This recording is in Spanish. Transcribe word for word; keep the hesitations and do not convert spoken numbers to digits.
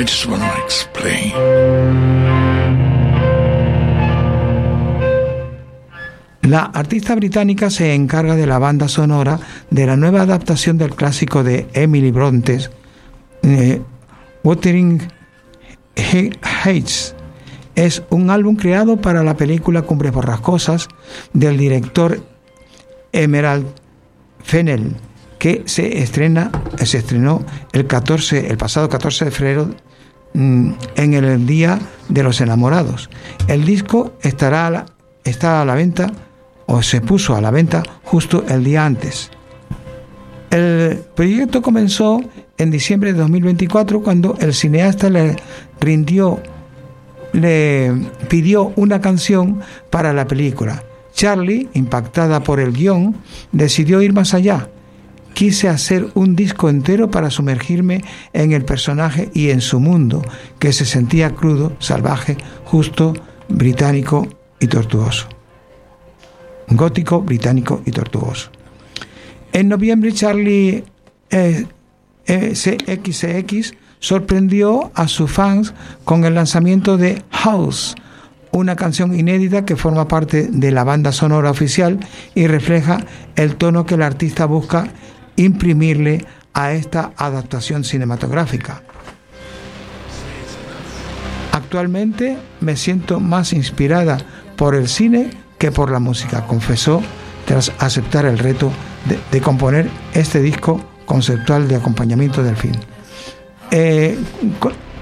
I just want to explain. La artista británica se encarga de la banda sonora de la nueva adaptación del clásico de Emily Bronte, eh, Wuthering Heights. Es un álbum creado para la película Cumbres Borrascosas del director Emerald Fennell, que se estrena, se estrenó el catorce, el pasado catorce de febrero mm, en el Día de los Enamorados. El disco estará a la, está a la venta o se puso a la venta justo el día antes. El proyecto comenzó en diciembre de dos mil veinticuatro cuando el cineasta le rindió, le pidió una canción para la película. Charlie, impactada por el guión, decidió ir más allá. Quise hacer un disco entero para sumergirme en el personaje y en su mundo, que se sentía crudo, salvaje, justo, británico y tortuoso. Gótico, británico y tortuoso. En noviembre, Charlie eh, eh, C X C X sorprendió a sus fans con el lanzamiento de House, una canción inédita que forma parte de la banda sonora oficial y refleja el tono que el artista busca imprimirle a esta adaptación cinematográfica. Actualmente me siento más inspirada por el cine que por la música, confesó tras aceptar el reto de, de componer este disco conceptual de acompañamiento del film. Eh,